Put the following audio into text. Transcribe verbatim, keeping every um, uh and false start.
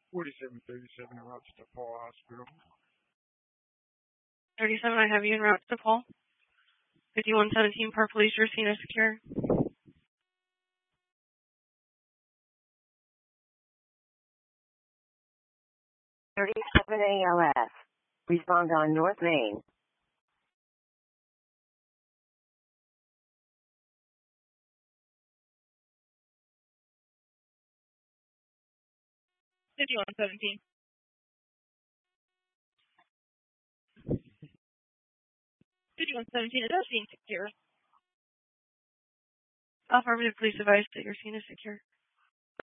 forty-seven thirty-seven in route to Paul Hospital. thirty-seven, I have you en route to Paul. fifty-one seventeen, Park Police, your scene is secure. thirty-seven A L S. Respond on North Main. fifty-one seventeen. fifty-one seventeen, it does seem secure. Affirmative, police advise that your scene is secure.